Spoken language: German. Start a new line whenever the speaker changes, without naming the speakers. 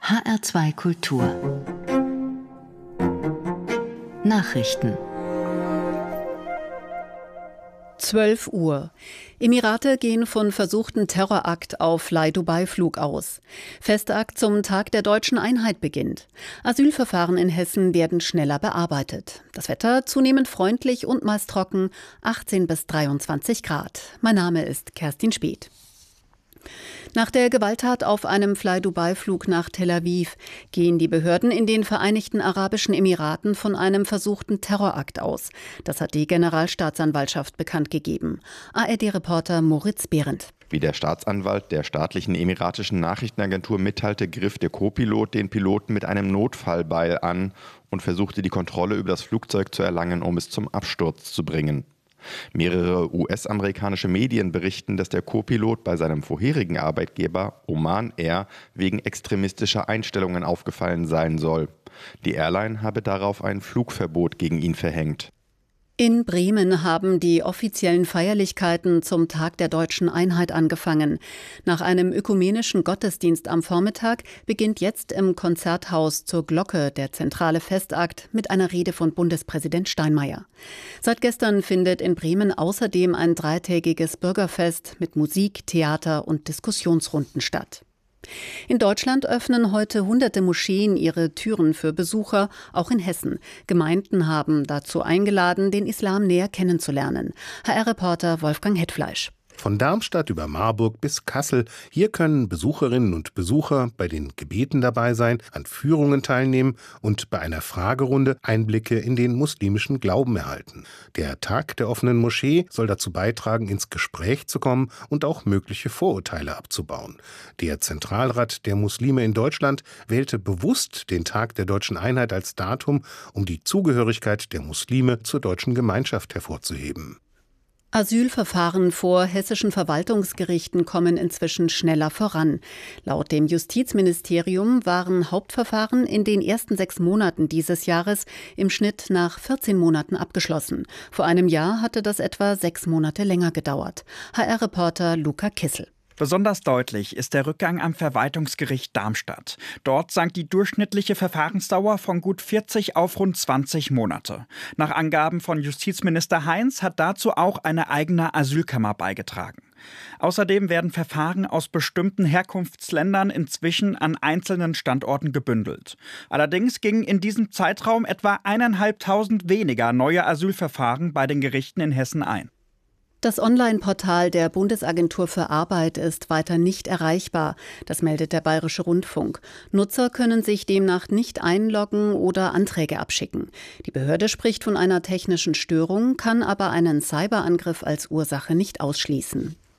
HR2 Kultur Nachrichten
12 Uhr. Emirate gehen von versuchten Terrorakt auf Fly-Dubai-Flug aus. Festakt zum Tag der deutschen Einheit beginnt. Asylverfahren in Hessen werden schneller bearbeitet. Das Wetter zunehmend freundlich und meist trocken, 18 bis 23 Grad. Mein Name ist Kerstin Speth. Nach der Gewalttat auf einem Fly-Dubai-Flug nach Tel Aviv gehen die Behörden in den Vereinigten Arabischen Emiraten von einem versuchten Terrorakt aus. Das hat die Generalstaatsanwaltschaft bekannt gegeben. ARD-Reporter Moritz Behrendt.
Wie der Staatsanwalt der staatlichen emiratischen Nachrichtenagentur mitteilte, griff der Co-Pilot den Piloten mit einem Notfallbeil an und versuchte, die Kontrolle über das Flugzeug zu erlangen, um es zum Absturz zu bringen. Mehrere US-amerikanische Medien berichten, dass der Co-Pilot bei seinem vorherigen Arbeitgeber Oman Air wegen extremistischer Einstellungen aufgefallen sein soll. Die Airline habe darauf ein Flugverbot gegen ihn verhängt.
In Bremen haben die offiziellen Feierlichkeiten zum Tag der deutschen Einheit angefangen. Nach einem ökumenischen Gottesdienst am Vormittag beginnt jetzt im Konzerthaus zur Glocke der zentrale Festakt mit einer Rede von Bundespräsident Steinmeier. Seit gestern findet in Bremen außerdem ein dreitägiges Bürgerfest mit Musik, Theater und Diskussionsrunden statt. In Deutschland öffnen heute hunderte Moscheen ihre Türen für Besucher, auch in Hessen. Gemeinden haben dazu eingeladen, den Islam näher kennenzulernen. HR-Reporter Wolfgang Hetfleisch.
Von Darmstadt über Marburg bis Kassel, hier können Besucherinnen und Besucher bei den Gebeten dabei sein, an Führungen teilnehmen und bei einer Fragerunde Einblicke in den muslimischen Glauben erhalten. Der Tag der offenen Moschee soll dazu beitragen, ins Gespräch zu kommen und auch mögliche Vorurteile abzubauen. Der Zentralrat der Muslime in Deutschland wählte bewusst den Tag der deutschen Einheit als Datum, um die Zugehörigkeit der Muslime zur deutschen Gemeinschaft hervorzuheben.
Asylverfahren vor hessischen Verwaltungsgerichten kommen inzwischen schneller voran. Laut dem Justizministerium waren Hauptverfahren in den ersten 6 Monaten dieses Jahres im Schnitt nach 14 Monaten abgeschlossen. Vor einem Jahr hatte das etwa 6 Monate länger gedauert. HR-Reporter Luca Kissel.
Besonders deutlich ist der Rückgang am Verwaltungsgericht Darmstadt. Dort sank die durchschnittliche Verfahrensdauer von gut 40 auf rund 20 Monate. Nach Angaben von Justizminister Heinz hat dazu auch eine eigene Asylkammer beigetragen. Außerdem werden Verfahren aus bestimmten Herkunftsländern inzwischen an einzelnen Standorten gebündelt. Allerdings gingen in diesem Zeitraum etwa 1.500 weniger neue Asylverfahren bei den Gerichten in Hessen ein.
Das Online-Portal der Bundesagentur für Arbeit ist weiter nicht erreichbar. Das meldet der Bayerische Rundfunk. Nutzer können sich demnach nicht einloggen oder Anträge abschicken. Die Behörde spricht von einer technischen Störung, kann aber einen Cyberangriff als Ursache nicht ausschließen.